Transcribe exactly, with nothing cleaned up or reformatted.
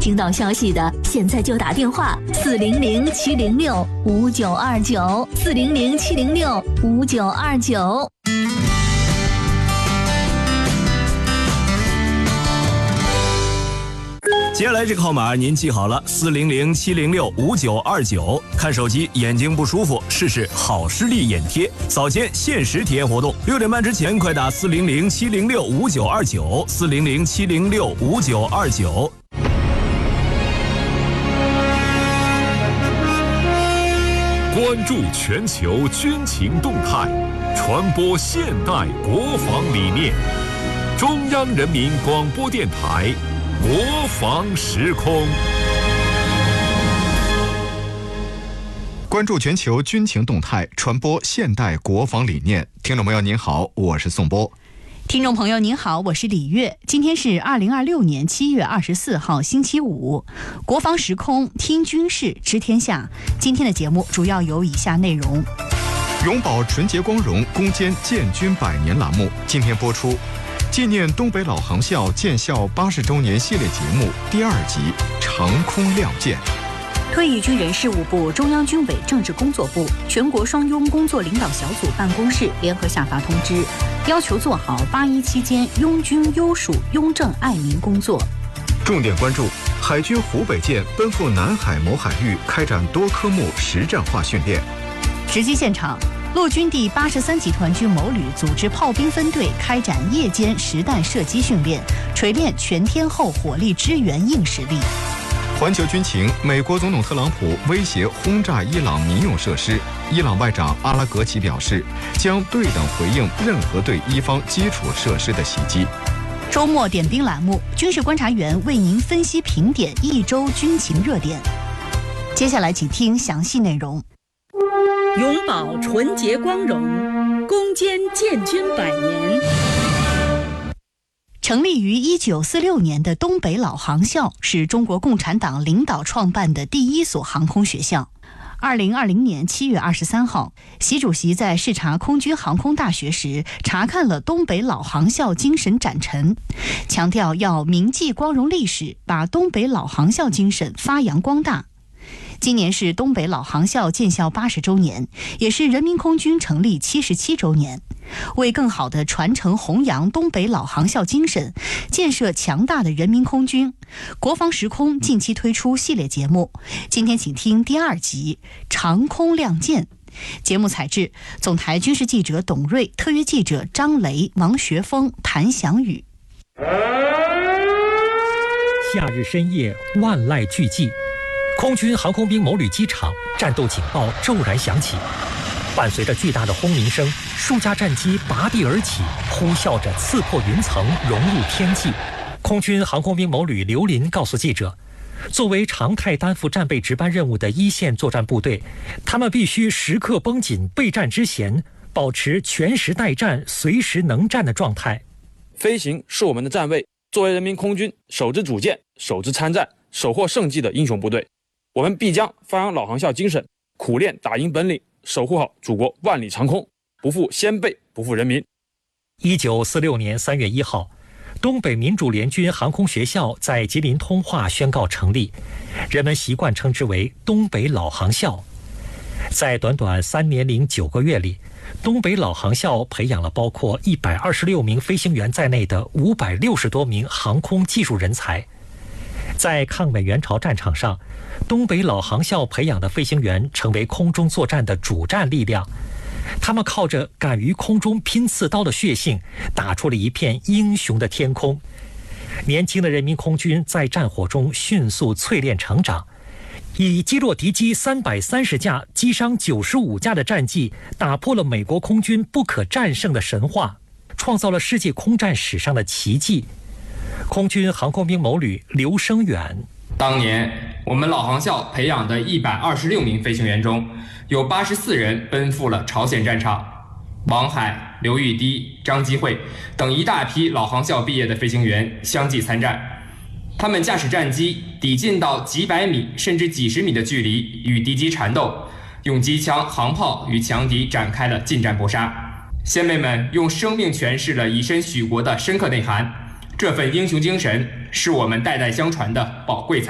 听到消息的，现在就打电话四零零七零六五九二九四零零七零六五九二九。 接下来这个号码您记好了，四零零七零六五九二九。看手机眼睛不舒服，试试好视力眼贴，早间限时体验活动，六点半之前快打四零零七零六五九二九四零零七零六五九二九。 关注全球军情动态，传播现代国防理念。中央人民广播电台。国防时空， 关注全球军情动态，传播现代国防理念。听众朋友您好，我是宋波。 听众朋友您好，我是李月。今天是二零二六年七月二十四号星期五，国防时空听军事知天下。今天的节目主要有以下内容： 永葆纯洁光荣，攻坚建军百年栏目今天播出。纪念东北老航校建校八十周年系列节目第二集《长空亮剑》。 退役军人事务部、中央军委政治工作部、全国双拥工作领导小组办公室联合下发通知，要求做好八一期间拥军优属拥政爱民工作。 重点关注海军湖北舰奔赴南海某海域开展多科目实战化训练。 实际现场，陆军第八十三集团军某旅组织炮兵分队开展夜间实弹射击训练，锤炼全天候火力支援硬实力。 环球军情，美国总统特朗普威胁轰炸伊朗民用设施，伊朗外长阿拉格齐表示，将对等回应任何对伊方基础设施的袭击。 周末点兵栏目，军事观察员为您分析评点一周军情热点。接下来请听详细内容。 永葆纯洁光荣，攻坚建军百年。 成立于一九四六年的东北老航校是中国共产党领导创办的第一所航空学校。二零二零年七月二十三号，习主席在视察空军航空大学时，查看了东北老航校精神展陈，强调要铭记光荣历史，把东北老航校精神发扬光大。今年是东北老航校建校八十周年，也是人民空军成立七十七周年。为更好地传承弘扬东北老航校精神，建设强大的人民空军，国防时空近期推出系列节目。今天请听第二集《长空亮剑》。节目采制总台军事记者董瑞，特约记者张雷、王学峰、谭翔宇。 夏日深夜，万籁俱寂，空军航空兵某旅机场战斗警报骤然响起，伴随着巨大的轰鸣声，数架战机拔地而起，呼啸着刺破云层，融入天际。空军航空兵某旅刘林告诉记者，作为常态担负战备值班任务的一线作战部队，他们必须时刻绷紧备战之弦，保持全时待战、随时能战的状态。 飞行是我们的站位，作为人民空军守之主舰、守之参战、守获胜绩的英雄部队，我们必将发扬老航校精神，苦练打赢本领，守护好祖国万里长空，不负先辈，不负人民。 一九四六年三月一号，东北民主联军航空学校在吉林通化宣告成立，人们习惯称之为东北老航校。在短短三年零九个月里，东北老航校培养了包括一百二十六名飞行员在内的五百六十多名航空技术人才。在抗美援朝战场上，东北老航校培养的飞行员成为空中作战的主战力量。他们靠着敢于空中拼刺刀的血性，打出了一片英雄的天空。年轻的人民空军在战火中迅速淬炼成长，以击落敌机三百三十架、击伤九十五架的战绩，打破了美国空军不可战胜的神话，创造了世界空战史上的奇迹。空军航空兵某旅刘生远， 当年我们老航校培养的一百二十六名飞行员中，有八十四人奔赴了朝鲜战场。王海、刘玉滴、张基慧等一大批老航校毕业的飞行员相继参战，他们驾驶战机抵近到几百米甚至几十米的距离与敌机缠斗，用机枪、航炮与强敌展开了近战搏杀。先辈们用生命诠释了以身许国的深刻内涵，这份英雄精神是我们代代相传的宝贵财